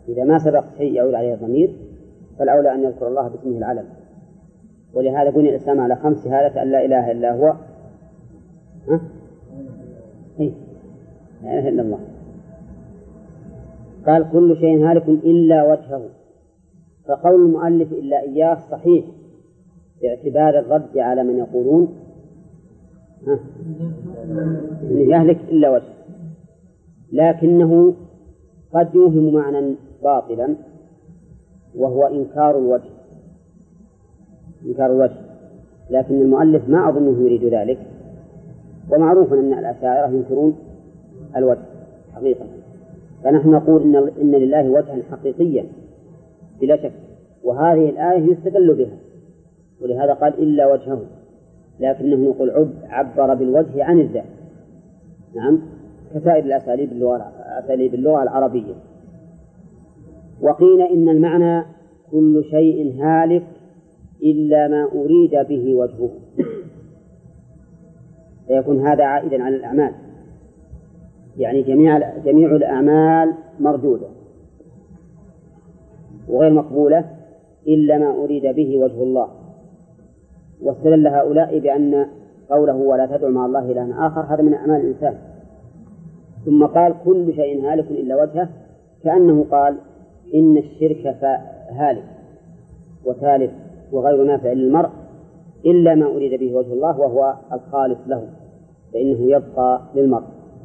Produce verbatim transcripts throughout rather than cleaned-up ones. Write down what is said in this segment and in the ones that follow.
إذا ما سبق شيء يعود عليه الضمير فالأولى أن يذكر الله باسمه العلم. ولهذا بني الإسلام على خمس شهادة أن لا إله إلا هو ها؟ إيه؟ لا إله إلا الله. قال كل شيء هالك إلا وجهه، فقول المؤلف إلا إياه صحيح باعتبار الرد على من يقولون ها؟ إن يهلك إلا وجهه، لكنه قد يوهم معنى باطلا وهو إنكار الوجه، إنكار الوجه، لكن المؤلف ما أظنه يريد ذلك، ومعروف أن الأشاعرة ينكرون الوجه حقيقة، فنحن نقول إن, إن لله وجها حقيقيا بلا شك، وهذه الآية يستدل بها، ولهذا قال إلا وجهه، لكنه نقول عب عبر بالوجه عن الذات. نعم، كسائر الأساليب اللغة, أساليب اللغة العربية. وقيل إن المعنى كل شيء هالك إلا ما أريد به وجهه، فيكون هذا عائدا على الأعمال، يعني جميع جميع الأعمال مردودة وغير مقبولة إلا ما أريد به وجه الله. واستدل هؤلاء بأن قوله ولا تدع مع الله إلها آخر هذا من أعمال الإنسان، ثم قال كل شيء هالك إلا وجهه، كأنه قال إن الشرك هالك وثالث وغير نافع للمرء إلا ما أريد به وجه الله وهو الخالص له، فإنه يبقى للمرء.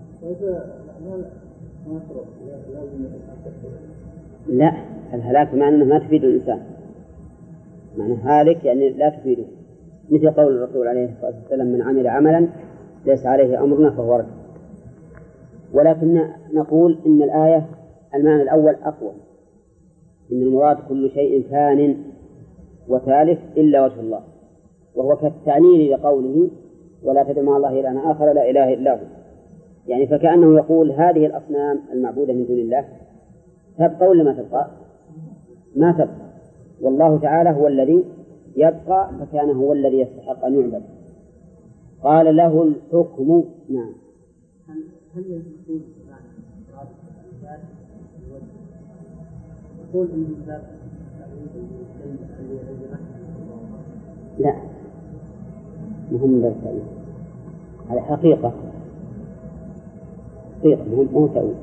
لا، الهلاك معنى أنه ما تفيد الإنسان، معنى هالك يعني لا تفيده، مثل قول الرسول عليه الصلاة والسلام من عمل عملا ليس عليه أمرنا فهو رد. ولكن نقول إن الآية المعنى الأول أقوى، إن المراد كل شيء فان وثالث إلا وجه الله، وهو كالتعليل لقوله ولا تدع مع الله إلها آخر لا إله إلا هو، يعني فكأنه يقول هذه الأصنام المعبودة من دون الله تبقى ولا ما تبقى؟ ما تبقى، والله تعالى هو الذي يبقى، فكان هو الذي يستحق أن يعبد. قال له الحكم. نعم. هل يقول يقول إن باب لا مهم بالتأويل، هذا حقيقة حقيقة مهم مو تأويل،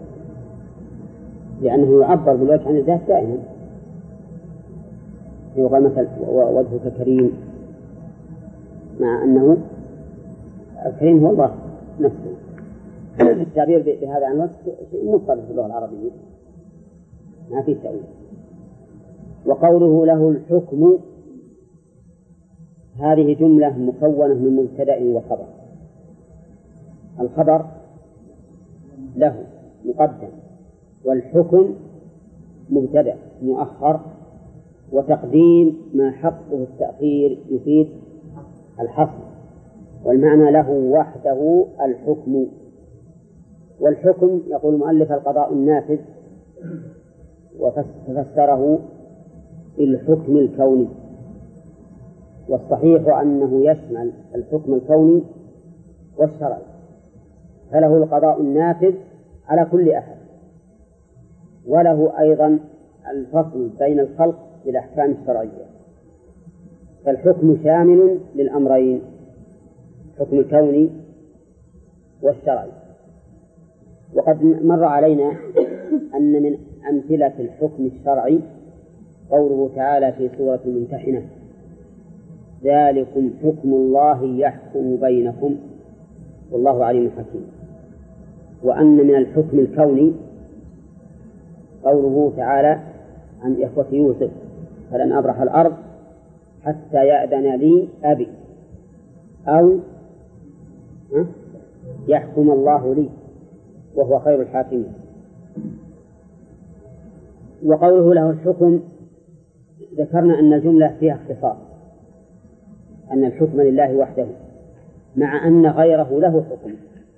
لأنه يعبر بالوجه عن الذات دائما، يقال مثل وجهك كريم، مع أنه الكريم هو الله نفسه. التعبير بهذا عن الوجه شيء مفرد في اللغة العربية، ما في تأويل. وقوله له الحكم هذه جملة مكونة من مبتدأ وخبر، الخبر له مقدم، والحكم مبتدأ مؤخر، وتقديم ما حقه التأخير يفيد الحصر، والمعنى له وحده الحكم. والحكم يقول المؤلف القضاء النافذ، وفسره بالحكم الكوني، والصحيح أنه يشمل الحكم الكوني والشرعي، فله القضاء النافذ على كل أحد، وله أيضا الفصل بين الخلق بالأحكام الشرعية، فالحكم شامل للأمرين، الحكم الكوني والشرعي. وقد مر علينا أن من أمثلة الحكم الشرعي قوله تعالى في سورة الممتحنة ذلكم حكم الله يحكم بينكم والله عليم حكيم. وأن من الحكم الكوني قوله تعالى عن إخوة يوسف فلن أبرح الأرض حتى يأذن لي أبي أو يحكم الله لي وهو خير الحاكمين. وقوله له الحكم ذكرنا أن الجملة فيها اختصاص، أن الحكم لله وحده، مع أن غيره له حكم،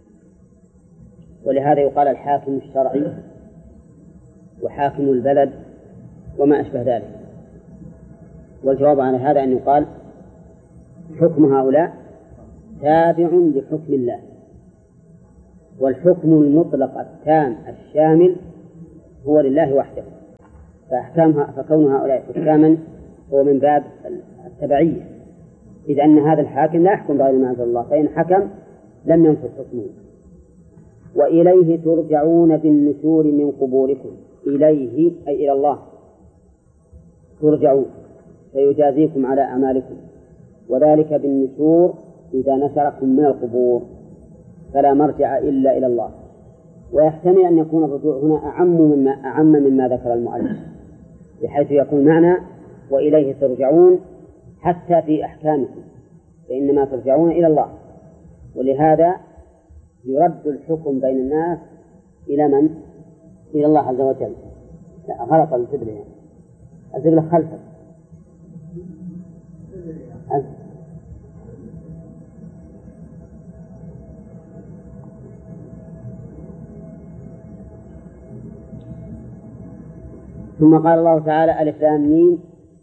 ولهذا يقال الحاكم الشرعي وحاكم البلد وما أشبه ذلك. والجواب على هذا أن يقال حكم هؤلاء تابع لحكم الله، والحكم المطلق التام الشامل هو لله وحده. فأحكامها فكون هؤلاء حكاما هو من باب التبعية، إذ أن هذا الحاكم لا يحكم بغير ما أنزل الله، فإن حكم لم ينفذ حكمه. وإليه ترجعون بالنشور من قبوركم، إليه أي إلى الله ترجعون فيجازيكم على أعمالكم، وذلك بالنشور إذا نشركم من القبور فلا مرجع إلا إلى الله. ويحتمل أن يكون الرجوع هنا أعم مما أعم مما ذكر المؤلف، بحيث يكون معنى وإليه ترجعون حتى في أحكامكم، فإنما ترجعون إلى الله. ولهذا يرد الحكم بين الناس إلى من؟ إلى الله عز وجل. لا غلط الزبلة يعني. الزبلة خلفه. ثم قال الله تعالى ألف لام ميم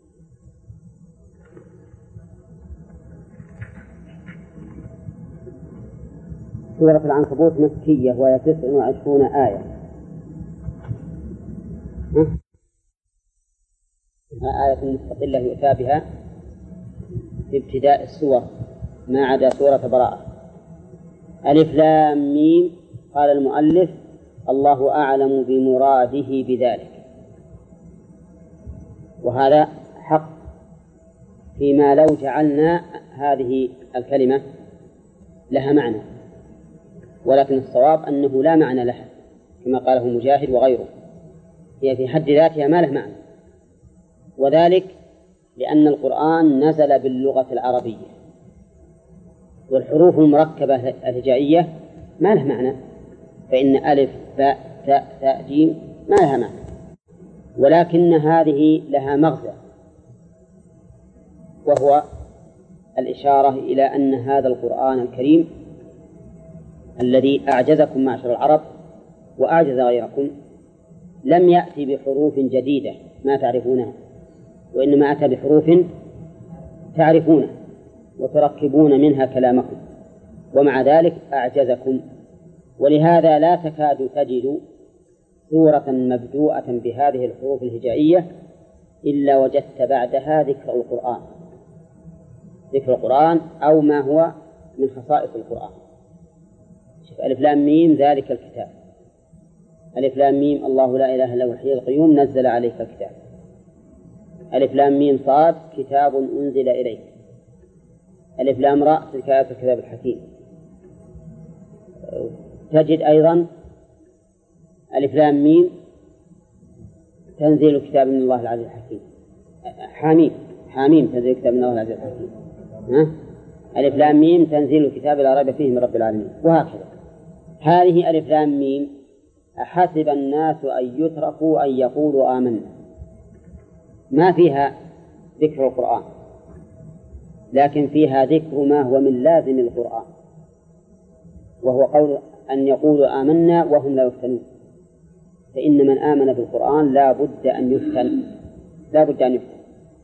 سورة العنكبوت مكية وهي تسع وعشرون آية. آية مستقلة يؤتى بها في ابتداء السور ما عدا سورة براءة. ألف لام ميم قال المؤلف الله أعلم بمراده بذلك، وهذا حق فيما لو جعلنا هذه الكلمة لها معنى، ولكن الصواب أنه لا معنى لها كما قاله مجاهد وغيره، هي في حد ذاتها ما له معنى، وذلك لأن القرآن نزل باللغة العربية، والحروف المركبة الهجائية ما له معنى، فإن ألف باء تاء ثاء جيم ما لها معنى، ولكن هذه لها مغزى، وهو الإشارة إلى أن هذا القرآن الكريم الذي أعجزكم معشر العرب وأعجز غيركم لم يأتي بحروف جديدة ما تعرفونها، وإنما أتى بحروف تعرفونها وتركبون منها كلامكم، ومع ذلك أعجزكم. ولهذا لا تكاد تجد سورة مبدوءة بهذه الحروف الهجائية إلا وجدت بعدها ذكر القرآن ذكر القرآن أو ما هو من خصائص القرآن. شوف ألف لام ميم ذلك الكتاب، ألف لام ميم الله لا إله إلا هو الحي القيوم نزل عليك الكتاب، ألف لام ميم صاد كتاب أنزل إليك، ألف لام راء تلك آيات الكتاب الحكيم. تجد أيضا ألف لام ميم تنزيل كتاب من الله العزيز الحكيم، حاميم حاميم تنزيل كتاب من الله العزيز الحكيم، ها؟ ألف لام ميم تنزيل الكتاب لا ريب فيه من رب العالمين، وهكذا. هذه ألف لام ميم أحسب الناس أن يتركوا أن يقولوا آمنا، ما فيها ذكر القرآن، لكن فيها ذكر ما هو من لازم القرآن، وهو قول أن يقولوا آمنا وهم لا يفتنون، فإن من آمن بالقرآن لا بد أن يفتن لا بد أن يفتن.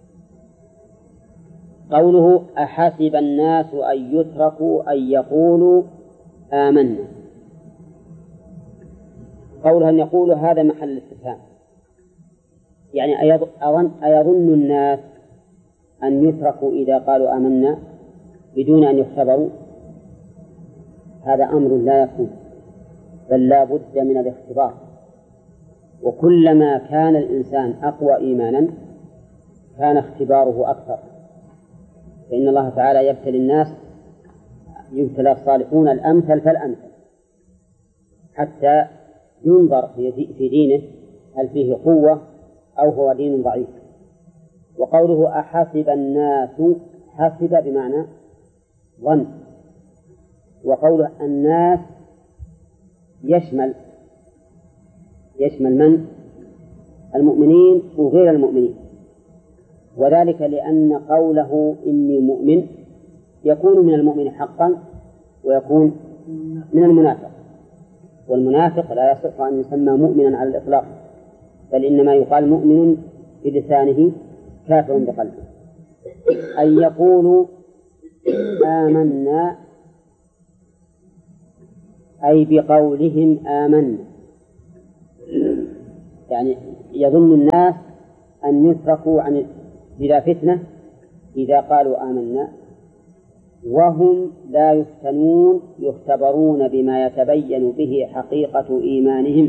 قوله أحسب الناس أن يتركوا أن يقولوا آمنا، قوله أن يقولوا هذا محل الاستفهام، يعني أيظن, أيظن الناس أن يتركوا إذا قالوا آمنا بدون أن يختبروا؟ هذا أمر لا يكون، بل لا بد من الاختبار، وكلما كان الإنسان أقوى إيمانا كان اختباره أكثر، فإن الله تعالى يبتلي الناس، يبتلى الصالحون الأمثل فالأمثل حتى ينظر في دينه هل فيه قوة أو هو دين ضعيف. وقوله أحسب الناس حسب بمعنى ظن، وقوله الناس يشمل يشمل من؟ المؤمنين وغير المؤمنين، وذلك لأن قوله إني مؤمن يكون من المؤمن حقا ويكون من المنافق، والمنافق لا يصح أن يسمى مؤمنا على الإطلاق، بل إنما يقال مؤمن بلسانه كافر بقلبه. أن يقولوا آمنا أي بقولهم آمنا، يعني يظن الناس أن يتركوا عن بلا فتنة إذا قالوا آمنا وهم لا يفتنون يختبرون بما يتبين به حقيقة إيمانهم.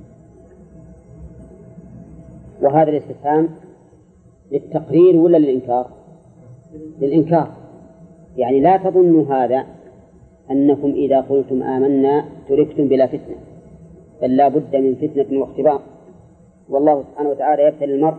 وهذا الاستفهام للتقرير ولا للإنكار؟ للإنكار. يعني لا تظنوا هذا أنكم إذا قلتم آمنا تركتم بلا فتنة، بل لا بد من فتنة واختبار. والله سبحانه وتعالى يبتلي المرء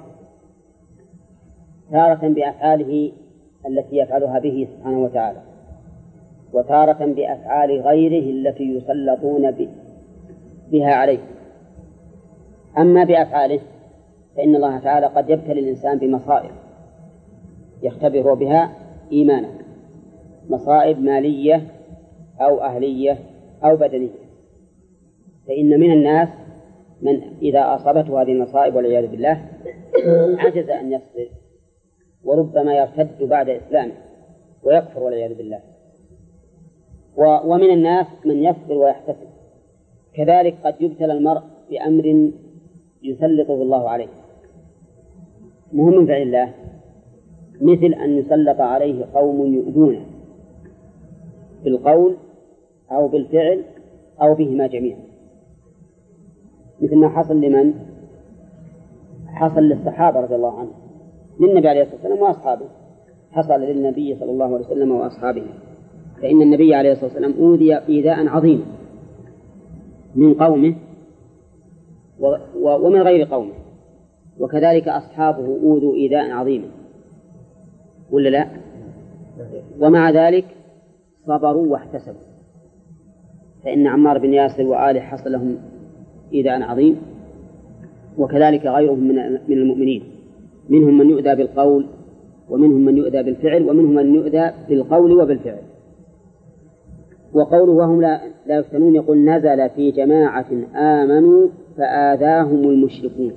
تارة بأفعاله التي يفعلها به سبحانه وتعالى، وتارة بأفعال غيره التي يسلطون بها عليه. أما بأفعاله فإن الله تعالى قد يبتلي الإنسان بمصائب يختبر بها إيمانه، مصائب مالية أو أهلية أو بدنية. فإن من الناس من إذا أصابته هذه المصائب والعياذ بالله عجز أن يصبر، وربما يرتد بعد إسلامه ويكفر والعياذ بالله. ومن الناس من يصبر ويحتسب. كذلك قد يبتلى المرء بأمر يسلطه الله عليه مهم من فعل الله، مثل أن يسلط عليه قوم يؤذونه بالقول أو بالفعل أو بهما جميعا، مثل ما حصل لمن حصل للصحابة رضي الله عنهم، للنبي عليه الصلاة والسلام وأصحابه، حصل للنبي صلى الله عليه وسلم وأصحابه. فإن النبي عليه الصلاة والسلام أوذي إيذاء عظيما من قومه ومن غير قومه، وكذلك أصحابه أوذوا إيذاء عظيما ولا لا؟ ومع ذلك صبروا واحتسبوا. فإن عمار بن ياسر وآله حصل لهم إيذاء عظيم، وكذلك غيرهم من المؤمنين، منهم من يؤذى بالقول ومنهم من يؤذى بالفعل ومنهم من يؤذى بالقول وبالفعل. وقوله وهم لا, لا يفتنون يقول نزل في جماعة آمنوا فآذاهم المشركون.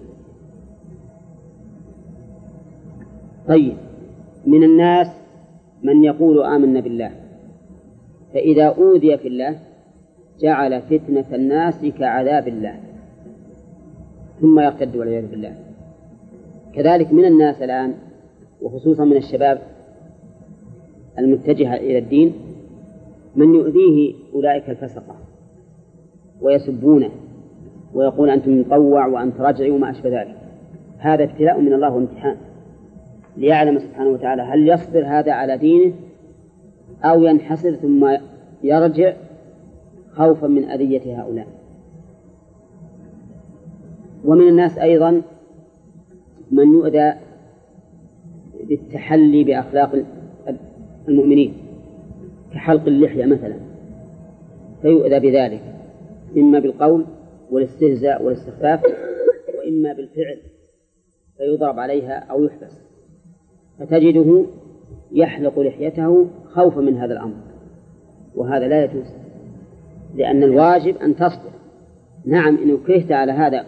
طيب، من الناس من يقول آمنا بالله فإذا أوذي في الله جعل فتنة الناس كعذاب الله ثم يرتد والعياذ بالله. كذلك من الناس الآن وخصوصا من الشباب المتجهة إلى الدين من يؤذيه أولئك الفسقة ويسبونه ويقول أنتم مطوع وأنت رجعي وما أشبه ذلك. هذا ابتلاء من الله وامتحان ليعلم سبحانه وتعالى هل يصبر هذا على دينه أو ينحسر ثم يرجع خوفا من أذية هؤلاء. ومن الناس أيضا من يؤذى بالتحلي بأخلاق المؤمنين كحلق اللحية مثلا، فيؤذى بذلك إما بالقول والاستهزاء والاستخفاف وإما بالفعل فيضرب عليها أو يحبس، فتجده يحلق لحيته خوفا من هذا الأمر، وهذا لا يجوز، لأن الواجب أن تصبر. نعم إن كرهت على هذا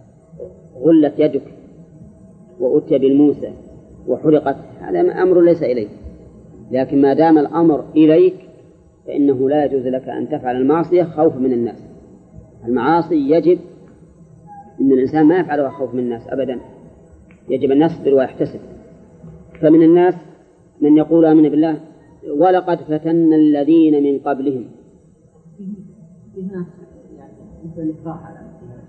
غلت يدك وأتي بالموسى وحرقت، هذا أمر ليس إليك، لكن ما دام الأمر إليك فإنه لا يجوز لك أن تفعل المعصية خوفا من الناس. المعاصي يجب أن الإنسان ما يفعلها خوف من الناس أبدا، يجب أن يصبر ويحتسب. فمن الناس من يقول آمنا بالله ولقد فتنا الذين من قبلهم. هنا يعني مثل الإكراه على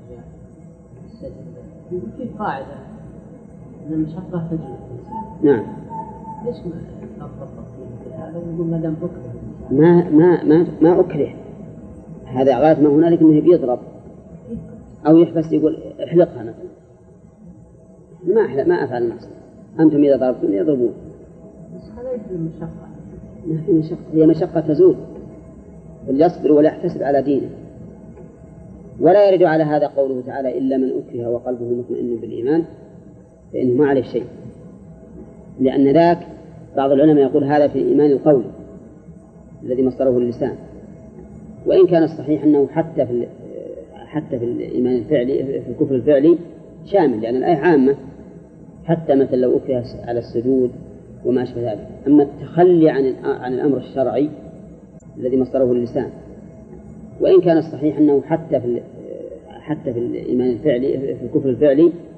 السجن في قاعدة أن المشقة تجري. نعم. ليش ما أفضل هذا ونقول ما دام أكره؟ ما ما ما ما أكره، هذا غاية ما هنالك إنه بيضرب أو يحبس يقول احلقها مثلا. ما أحلق ما أفعل المعصية، أنتم إذا ضربتم يضربون. بس هذا يجري المشقة. ما في مشقة، هي مشقة تزول، فليصبر ولا يحتسب على دينه. ولا يرد على هذا قوله تعالى إلا من أكره وقلبه مطمئن بالإيمان فإنه ما عليه شيء، لأن ذاك بعض العلماء يقول هذا في الإيمان القولي الذي مصدره اللسان، وإن كان الصحيح أنه حتى في حتى في الإيمان الفعلي في الكفر الفعلي شامل، لأن الآية عامة، حتى مثل لو أكره على السجود وما أشبه ذلك. أما التخلي عن عن الأمر الشرعي الذي مصدره اللسان، وإن كان الصحيح أنه حتى في حتى في الإيمان الفعلي في الكفر الفعلي